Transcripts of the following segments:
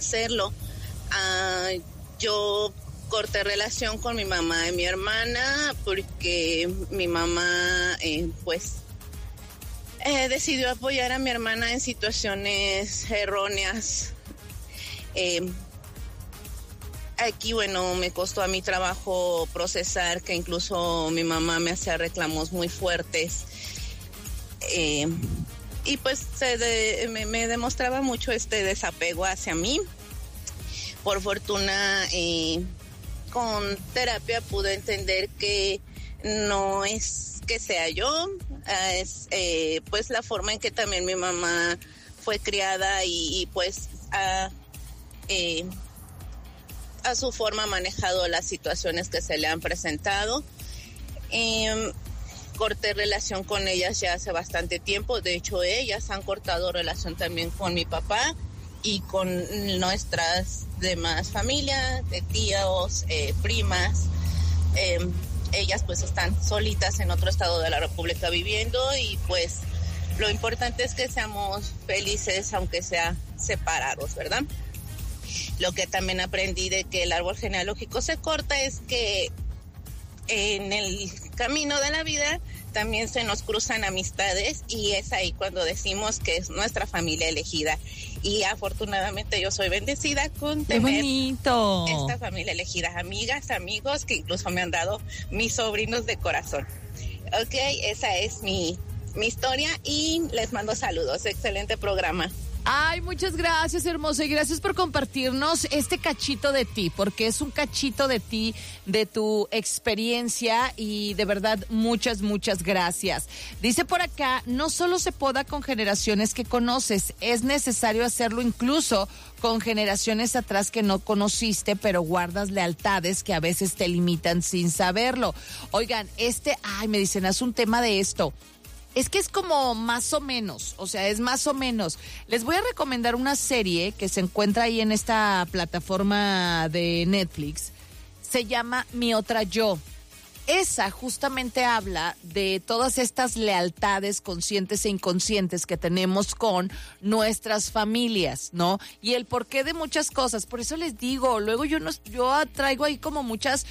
hacerlo. Yo corté relación con mi mamá y mi hermana porque mi mamá decidió apoyar a mi hermana en situaciones erróneas. Aquí, me costó a mi trabajo procesar que incluso mi mamá me hacía reclamos muy fuertes. Y pues me demostraba mucho este desapego hacia mí. Por fortuna, con terapia pude entender que no es que sea yo, es pues la forma en que también mi mamá fue criada y pues a su forma ha manejado las situaciones que se le han presentado. Corté relación con ellas ya hace bastante tiempo. De hecho, ellas han cortado relación también con mi papá y con nuestras demás familias, de tíos, primas. Ellas pues están solitas en otro estado de la República viviendo y pues lo importante es que seamos felices aunque sea separados, ¿verdad? Lo que también aprendí de que el árbol genealógico se corta es que en el camino de la vida también se nos cruzan amistades y es ahí cuando decimos que es nuestra familia elegida. Y afortunadamente yo soy bendecida con tener esta familia elegida, amigas, amigos que incluso me han dado mis sobrinos de corazón. Ok, esa es mi historia y les mando saludos. Excelente programa. Ay, muchas gracias, hermosa, y gracias por compartirnos este cachito de ti, porque es un cachito de ti, de tu experiencia, y de verdad, muchas gracias. Dice por acá, no solo se poda con generaciones que conoces, es necesario hacerlo incluso con generaciones atrás que no conociste, pero guardas lealtades que a veces te limitan sin saberlo. Oigan, me dicen, haz un tema de esto. Es que es como más o menos, es más o menos. Les voy a recomendar una serie que se encuentra ahí en esta plataforma de Netflix. Se llama Mi Otra Yo. Esa justamente habla de todas estas lealtades conscientes e inconscientes que tenemos con nuestras familias, ¿no? Y el porqué de muchas cosas. Por eso les digo, luego yo traigo ahí como muchas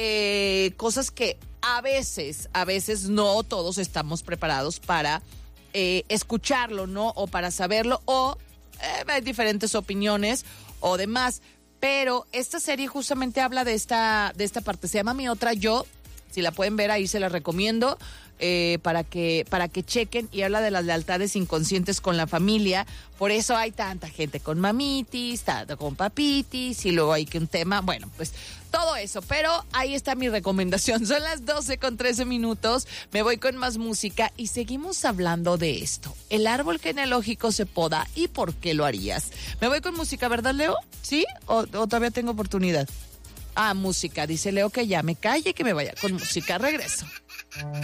cosas que a veces no todos estamos preparados para escucharlo, ¿no? O para saberlo, o hay diferentes opiniones o demás. Pero esta serie justamente habla de esta parte. Se llama Mi Otra Yo. Si la pueden ver ahí, se la recomiendo para que chequen, y habla de las lealtades inconscientes con la familia. Por eso hay tanta gente con mamitis, tanta con papitis, y luego hay que un tema, bueno, pues todo eso. Pero ahí está mi recomendación. Son las 12:13. Me voy con más música y seguimos hablando de esto. El árbol genealógico se poda, ¿y por qué lo harías? Me voy con música, ¿verdad, Leo? ¿Sí? ¿O todavía tengo oportunidad? Música. Dice Leo que ya me calle, que me vaya con música. Regreso.